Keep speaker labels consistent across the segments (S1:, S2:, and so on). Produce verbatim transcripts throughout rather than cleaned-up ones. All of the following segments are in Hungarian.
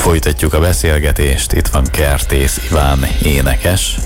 S1: Folytatjuk a beszélgetést, itt van Kertész Iván énekes.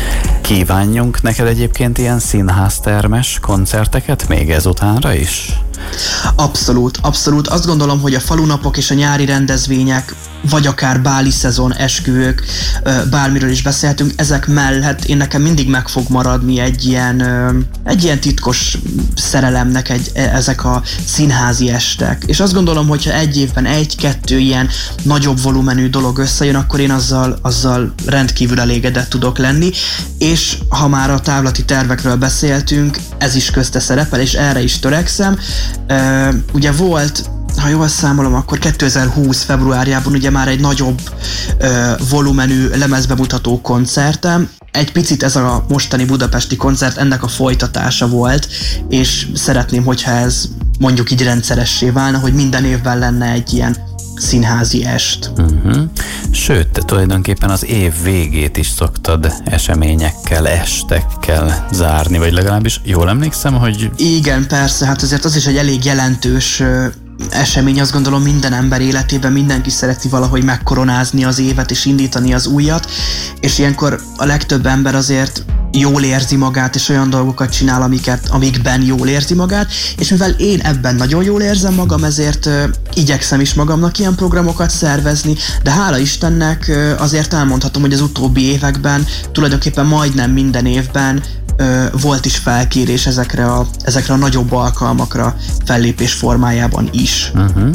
S1: Kívánjunk neked egyébként ilyen színháztermes koncerteket még ezutánra is?
S2: Abszolút, abszolút. Azt gondolom, hogy a falunapok és a nyári rendezvények, vagy akár báli szezon, esküvők, bármiről is beszélhetünk, ezek mellett én nekem mindig meg fog maradni egy ilyen, egy ilyen titkos szerelemnek egy, ezek a színházi estek. És azt gondolom, hogyha egy évben egy-kettő ilyen nagyobb volumenű dolog összejön, akkor én azzal, azzal rendkívül elégedett tudok lenni. És ha már a távlati tervekről beszéltünk, ez is közte szerepel, és erre is törekszem. Uh, ugye volt, ha jól számolom, akkor kétezer-húsz februárjában ugye már egy nagyobb uh, volumenű lemezbemutató koncertem. Egy picit ez a mostani budapesti koncert ennek a folytatása volt, és szeretném, hogyha ez mondjuk így rendszeressé válna, hogy minden évben lenne egy ilyen színházi est.
S1: Uh-huh. Sőt, te tulajdonképpen az év végét is szoktad eseményekkel, estekkel zárni, vagy legalábbis jól emlékszem, hogy...
S2: Igen, persze, hát azért az is egy elég jelentős uh, esemény, azt gondolom minden ember életében mindenki szereti valahogy megkoronázni az évet és indítani az újat, és ilyenkor a legtöbb ember azért jól érzi magát, és olyan dolgokat csinál, amiket, amikben jól érzi magát, és mivel én ebben nagyon jól érzem magam, ezért uh, igyekszem is magamnak ilyen programokat szervezni, de hála Istennek uh, azért elmondhatom, hogy az utóbbi években tulajdonképpen majdnem minden évben uh, volt is felkérés ezekre a, ezekre a nagyobb alkalmakra fellépés formájában is.
S1: Uh-huh.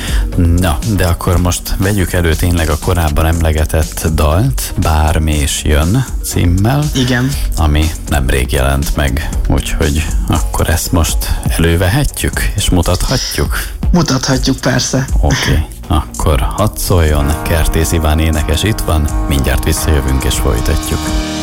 S1: Na, de akkor most vegyük elő tényleg a korábban emlegetett dalt, Bármi is jön címmel.
S2: Igen. Ami
S1: nemrég jelent meg, úgyhogy akkor ezt most elővehetjük és mutathatjuk?
S2: Mutathatjuk, persze.
S1: Oké, okay. Akkor hadd szóljon, Kertész Iván énekes itt van, mindjárt visszajövünk és folytatjuk.